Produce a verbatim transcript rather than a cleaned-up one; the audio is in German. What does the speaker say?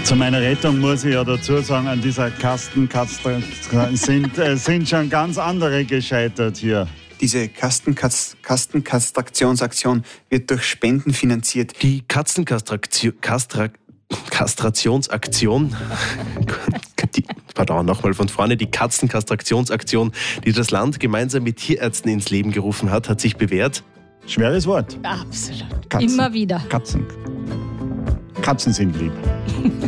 Zu meiner Rettung muss ich ja dazu sagen, an dieser Kastenkastra sind, äh, sind schon ganz andere gescheitert hier. Diese Kastenkast- Kastenkastraktionsaktion wird durch Spenden finanziert. Die Katzenkastration, Kastra, Kastrationsaktion, die, pardon, nochmal von vorne, die Katzenkastrationsaktion, die das Land gemeinsam mit Tierärzten ins Leben gerufen hat, hat sich bewährt. Schweres Wort. Absolut. Katzen. Immer wieder. Katzen. Katzen sind lieb.